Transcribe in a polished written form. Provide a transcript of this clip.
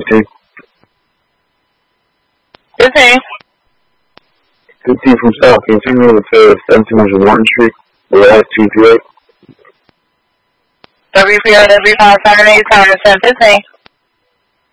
speaking? Good thing. Good thing from South. Can you take me over to 1700 Martin Street? The last GPA? WPO, W5 Saturday, time to send this thing.